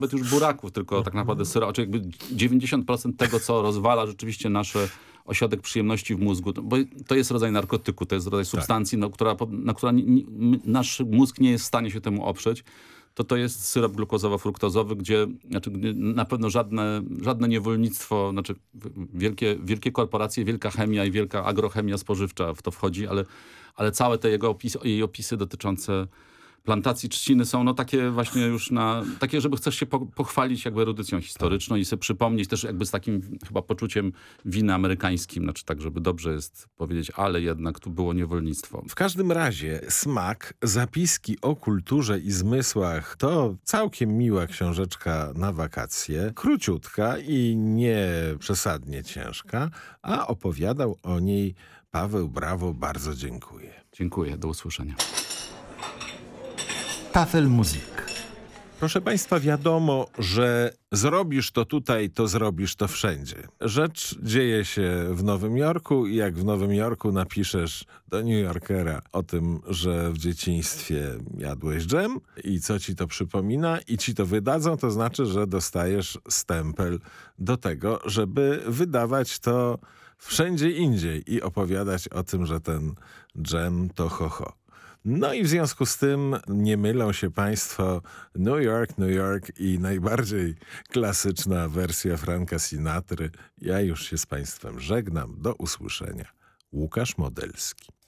nawet już buraków, tylko tak naprawdę syropu, czyli jakby 90% tego, co rozwala rzeczywiście nasz ośrodek przyjemności w mózgu, bo to jest rodzaj narkotyku, to jest rodzaj substancji, no, na która nasz mózg nie jest w stanie się temu oprzeć. To jest syrop glukozowo-fruktozowy, gdzie na pewno żadne niewolnictwo, znaczy wielkie korporacje, wielka chemia i wielka agrochemia spożywcza w to wchodzi, ale całe te jej opisy dotyczące plantacji trzciny są no takie właśnie już takie, żeby chcesz się pochwalić jakby erudycją historyczną i sobie przypomnieć też jakby z takim chyba poczuciem winy amerykańskim, znaczy tak, żeby dobrze jest powiedzieć, ale jednak tu było niewolnictwo. W każdym razie Smak, zapiski o kulturze i zmysłach to całkiem miła książeczka na wakacje, króciutka i nie przesadnie ciężka, a opowiadał o niej Paweł Brawo. Bardzo dziękuję. Dziękuję, do usłyszenia. Tafelmusik. Proszę Państwa, wiadomo, że zrobisz to tutaj, to zrobisz to wszędzie. Rzecz dzieje się w Nowym Jorku i jak w Nowym Jorku napiszesz do New Yorkera o tym, że w dzieciństwie jadłeś dżem i co ci to przypomina i ci to wydadzą, to znaczy, że dostajesz stempel do tego, żeby wydawać to wszędzie indziej i opowiadać o tym, że ten dżem to ho. No i w związku z tym nie mylą się Państwo New York i najbardziej klasyczna wersja Franka Sinatry. Ja już się z Państwem żegnam. Do usłyszenia. Łukasz Modelski.